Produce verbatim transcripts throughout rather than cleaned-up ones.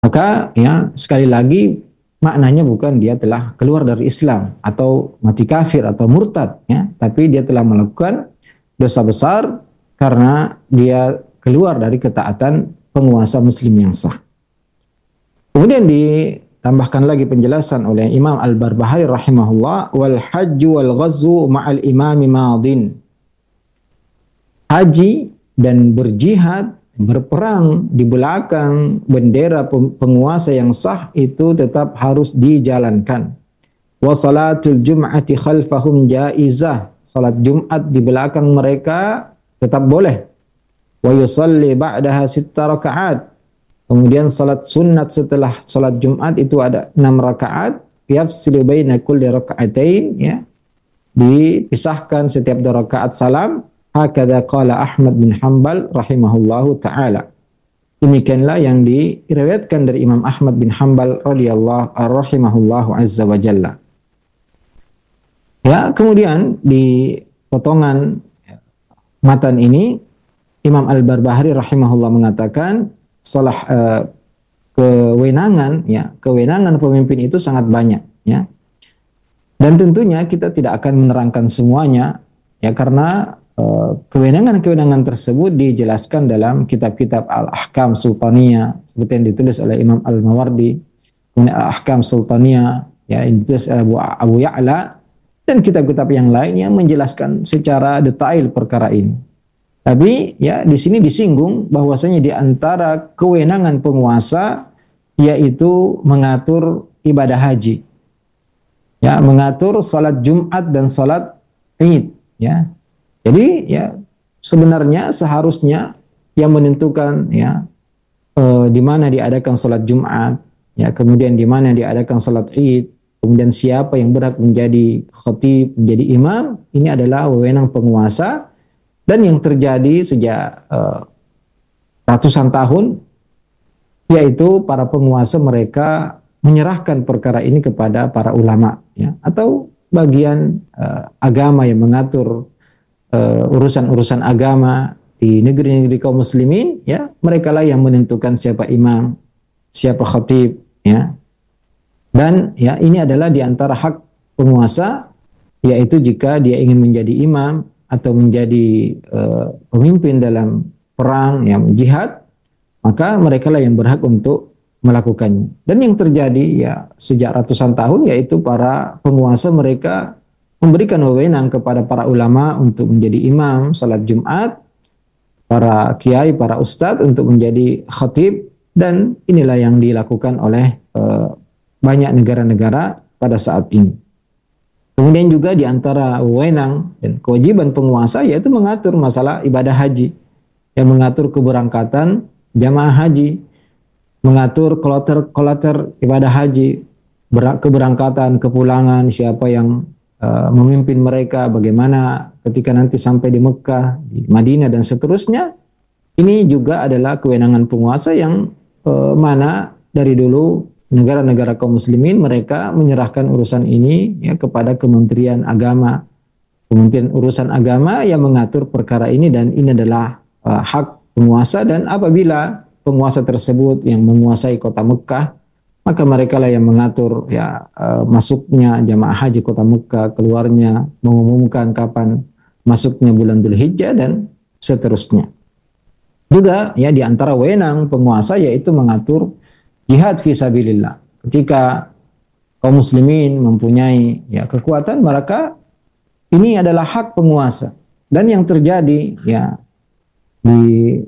Maka ya sekali lagi maknanya bukan dia telah keluar dari Islam atau mati kafir atau murtad ya, tapi dia telah melakukan dosa besar karena dia keluar dari ketaatan penguasa muslim yang sah. Kemudian ditambahkan lagi penjelasan oleh Imam Al-Barbahari rahimahullah, wal hajju wal ghazwu ma'al imami madin. Haji dan berjihad, berperang di belakang bendera penguasa yang sah itu tetap harus dijalankan. Wa salatul jum'ati khalfahum jaizah. Salat Jumat di belakang mereka tetap boleh. Wa yusalli ba'daha sitta rakaat. Kemudian salat sunat setelah salat Jumat itu ada enam rakaat. Yafsilu baina kulli raka'atain, ya. Dipisahkan setiap dua rakaat salam. Hakadha qala Ahmad bin Hanbal rahimahullahu ta'ala. Demikianlah yang diriwayatkan dari Imam Ahmad bin Hanbal radhiyallahu rahimahullahu azza wa jalla. Ya, kemudian di potongan matan ini Imam Al-Barbahari rahimahullah mengatakan salah uh, kewenangan ya, kewenangan pemimpin itu sangat banyak ya. Dan tentunya kita tidak akan menerangkan semuanya ya, karena kewenangan-kewenangan tersebut dijelaskan dalam kitab-kitab Al-Ahkam Sultaniyah seperti yang ditulis oleh Imam Al-Mawardi, kemudian Al-Ahkam Sultaniyah ya, yang ditulis oleh Abu, Abu Ya'la, dan kitab-kitab yang lain yang menjelaskan secara detail perkara ini. Tapi ya di sini disinggung bahwasanya di antara kewenangan penguasa yaitu mengatur ibadah haji. Ya, mengatur salat Jumat dan salat Id ya. Jadi ya sebenarnya seharusnya yang menentukan ya eh, di mana diadakan salat Jumat, ya kemudian di mana diadakan salat Id, kemudian siapa yang berhak menjadi khatib, menjadi imam, ini adalah wewenang penguasa, dan yang terjadi sejak eh, ratusan tahun yaitu para penguasa mereka menyerahkan perkara ini kepada para ulama ya, atau bagian eh, agama yang mengatur Uh, urusan-urusan agama di negeri-negeri kaum muslimin ya, mereka lah yang menentukan siapa imam, siapa khatib ya. Dan ya ini adalah di antara hak penguasa, yaitu jika dia ingin menjadi imam atau menjadi uh, pemimpin dalam perang yang jihad, maka mereka lah yang berhak untuk melakukannya. Dan yang terjadi ya sejak ratusan tahun yaitu para penguasa mereka memberikan wewenang kepada para ulama untuk menjadi imam salat Jumat, para kiai, para ustadz untuk menjadi khatib, dan inilah yang dilakukan oleh uh, banyak negara-negara pada saat ini. Kemudian juga di antara wewenang dan kewajiban penguasa yaitu mengatur masalah ibadah haji, yang mengatur keberangkatan jamaah haji, mengatur kloter-kloter ibadah haji, keberangkatan, kepulangan, siapa yang Uh, memimpin mereka, bagaimana ketika nanti sampai di Mekah, di Madinah dan seterusnya. Ini juga adalah kewenangan penguasa yang uh, mana dari dulu negara-negara kaum muslimin mereka menyerahkan urusan ini ya kepada Kementerian Agama. Kementerian urusan agama yang mengatur perkara ini, dan ini adalah uh, hak penguasa. Dan apabila penguasa tersebut yang menguasai kota Mekah, maka mereka lah yang mengatur ya uh, masuknya jamaah haji kota Mekah, keluarnya, mengumumkan kapan masuknya bulan Dzulhijjah dan seterusnya. Juga ya di antara wewenang penguasa yaitu mengatur jihad fisabilillah. Ketika kaum muslimin mempunyai ya kekuatan, maka ini adalah hak penguasa. Dan yang terjadi ya di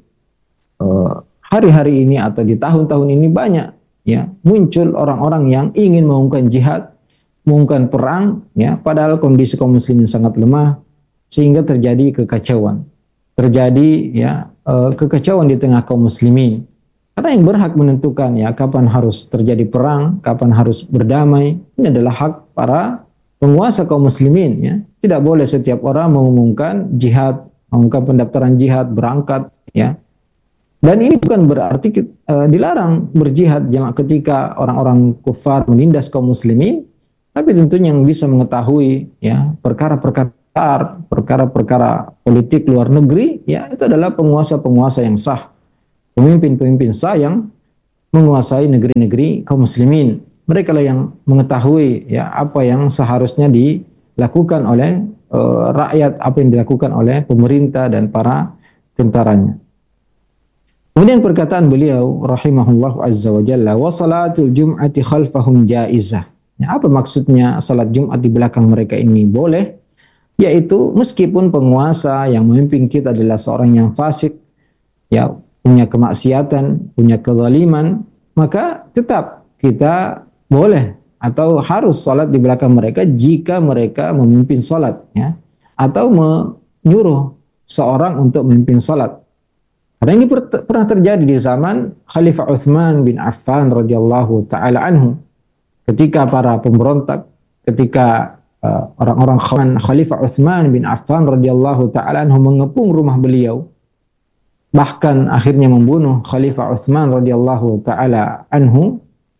uh, hari-hari ini atau di tahun-tahun ini banyak ya muncul orang-orang yang ingin mengumumkan jihad, mengumumkan perang ya, padahal kondisi kaum muslimin sangat lemah sehingga terjadi kekacauan. Terjadi ya uh, kekacauan di tengah kaum muslimin. Karena yang berhak menentukan ya kapan harus terjadi perang, kapan harus berdamai, ini adalah hak para penguasa kaum muslimin ya. Tidak boleh setiap orang mengumumkan jihad, mengumumkan pendaftaran jihad, berangkat ya. Dan ini bukan berarti uh, dilarang berjihad ketika orang-orang kufar menindas kaum muslimin, tapi tentunya yang bisa mengetahui ya perkara-perkara perkara-perkara politik luar negeri ya itu adalah penguasa-penguasa yang sah, pemimpin-pemimpin sah yang menguasai negeri-negeri kaum muslimin. Mereka lah yang mengetahui ya apa yang seharusnya dilakukan oleh uh, rakyat, apa yang dilakukan oleh pemerintah dan para tentaranya. Kemudian perkataan beliau rahimahullah azza wa jalla, wa salatul jum'ati khalfahum jaizah. Ya, apa maksudnya salat Jumat di belakang mereka ini boleh? Yaitu meskipun penguasa yang memimpin kita adalah seorang yang fasik, ya punya kemaksiatan, punya kezaliman, maka tetap kita boleh atau harus salat di belakang mereka jika mereka memimpin salat, ya, atau menyuruh seorang untuk memimpin salat. Karena ini per pernah terjadi di zaman Khalifah Utsman bin Affan radhiyallahu taala anhu, ketika para pemberontak, ketika orang-orang uh, Khalifah Utsman bin Affan radhiyallahu taala anhu mengepung rumah beliau, bahkan akhirnya membunuh Khalifah Utsman radhiyallahu taala anhu.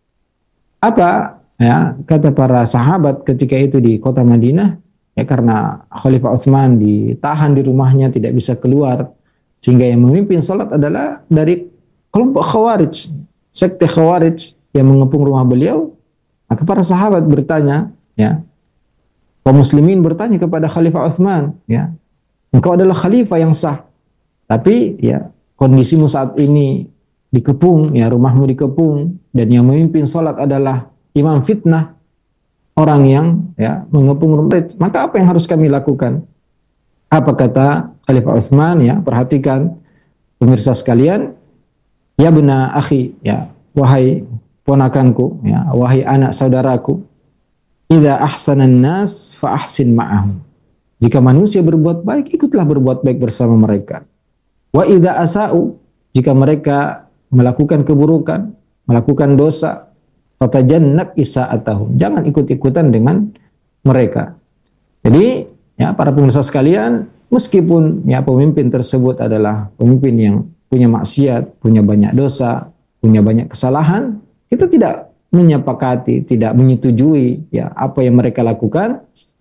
Apa ya kata para sahabat ketika itu di kota Madinah? Ya karena Khalifah Utsman ditahan di rumahnya, tidak bisa keluar, sehingga yang memimpin salat adalah dari kelompok Khawarij, sekte Khawarij yang mengepung rumah beliau. Maka para sahabat bertanya, ya, kaum muslimin bertanya kepada Khalifah Utsman, ya, engkau adalah khalifah yang sah, tapi ya kondisimu saat ini dikepung, ya rumahmu dikepung, dan yang memimpin salat adalah imam fitnah, orang yang ya mengepung rumah. Maka apa yang harus kami lakukan? Apa kata Khalifah Utsman? Ya, perhatikan pemirsa sekalian, ya bena akhi, ya wahai ponakanku, ya wahai anak saudaraku, idza ahsanan nas fa ahsin ma'ahum. Jika manusia berbuat baik, ikutlah berbuat baik bersama mereka. Wa idza asa'u, jika mereka melakukan keburukan, melakukan dosa, fatajannab isa'atahum, jangan ikut-ikutan dengan mereka. Jadi, ya para pemirsa sekalian, meskipun ya pemimpin tersebut adalah pemimpin yang punya maksiat, punya banyak dosa, punya banyak kesalahan, kita tidak menyepakati, tidak menyetujui ya apa yang mereka lakukan.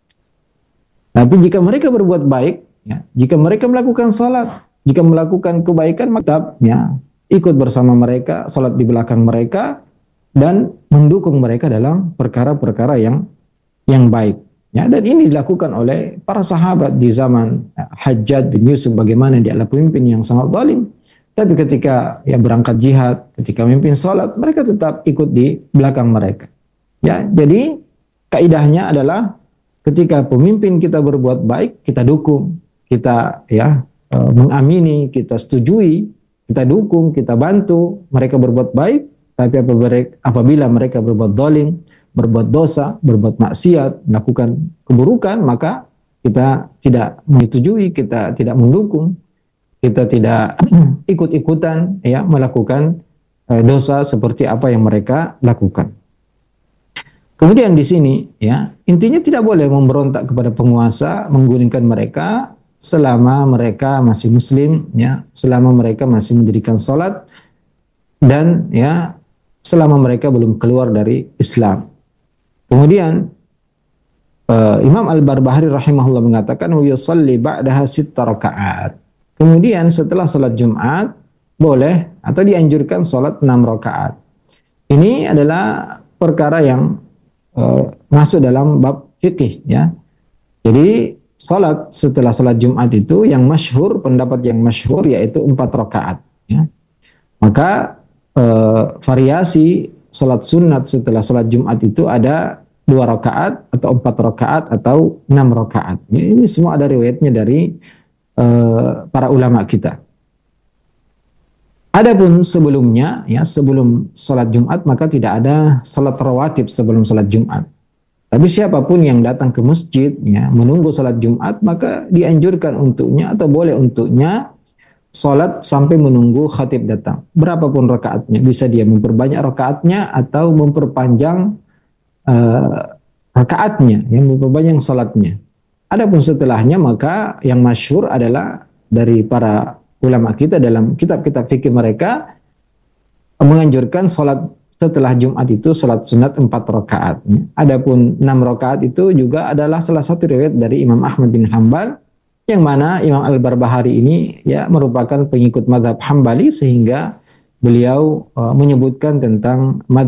Tapi jika mereka berbuat baik, ya, jika mereka melakukan salat, jika melakukan kebaikan, maka ya ikut bersama mereka, salat di belakang mereka, dan mendukung mereka dalam perkara-perkara yang yang baik. Ya, dan ini dilakukan oleh para sahabat di zaman Hajjaj bin Yusuf, bagaimana dia adalah pemimpin yang sangat zalim. Tapi ketika ya berangkat jihad, ketika memimpin salat, mereka tetap ikut di belakang mereka. Ya, jadi kaidahnya adalah ketika pemimpin kita berbuat baik, kita dukung, kita ya e, mengamini, kita setujui, kita dukung, kita bantu mereka berbuat baik. Tapi apabila mereka berbuat zalim, berbuat dosa, berbuat maksiat, melakukan keburukan, maka kita tidak menyetujui, kita tidak mendukung, kita tidak ikut-ikutan ya melakukan uh, dosa seperti apa yang mereka lakukan. Kemudian di sini ya intinya tidak boleh memberontak kepada penguasa, menggulingkan mereka selama mereka masih muslim, ya, selama mereka masih mendirikan salat, dan ya selama mereka belum keluar dari Islam. Kemudian uh, Imam Al-Barbahari rahimahullah mengatakan wa yusalli ba'daha sitta rakaat. Kemudian setelah salat Jumat boleh atau dianjurkan salat enam rakaat. Ini adalah perkara yang uh, masuk dalam bab fikih, ya. Jadi salat setelah salat Jumat itu yang masyhur, pendapat yang masyhur yaitu empat rakaat, ya. Maka uh, variasi salat sunat setelah salat Jumat itu ada dua rakaat atau empat rakaat atau enam rakaat. Ya, ini semua ada riwayatnya dari uh, para ulama kita. Adapun sebelumnya, ya sebelum salat Jumat, maka tidak ada salat rawatib sebelum salat Jumat. Tapi siapapun yang datang ke masjid, ya menunggu salat Jumat, maka dianjurkan untuknya atau boleh untuknya salat sampai menunggu khatib datang. Berapapun rakaatnya, bisa dia memperbanyak rakaatnya atau memperpanjang uh, rakaatnya, yang memperbanyak salatnya. Adapun setelahnya, maka yang masyhur adalah dari para ulama kita dalam kitab-kitab fikih mereka menganjurkan salat setelah Jumat itu salat sunat empat rakaat. Adapun enam rakaat itu juga adalah salah satu riwayat dari Imam Ahmad bin Hanbal, yang mana Imam Al-Barbahari ini ya merupakan pengikut mazhab Hambali, sehingga beliau uh, menyebutkan tentang